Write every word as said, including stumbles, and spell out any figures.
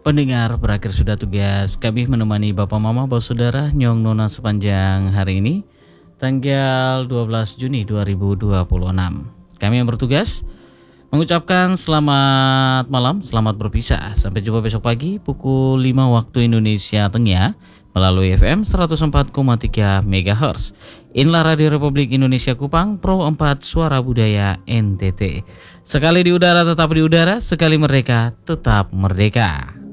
Pendengar, berakhir sudah tugas kami menemani Bapak Mama, Bapak Saudara, Nyong Nona sepanjang hari ini, tanggal dua belas Juni dua ribu dua puluh enam. Kami yang bertugas mengucapkan selamat malam, selamat berpisah. Sampai jumpa besok pagi pukul lima waktu Indonesia Tengah melalui F M seratus empat koma tiga MHz. Inilah Radio Republik Indonesia Kupang, Pro empat Suara Budaya N T T. Sekali di udara tetap di udara, sekali merdeka tetap merdeka.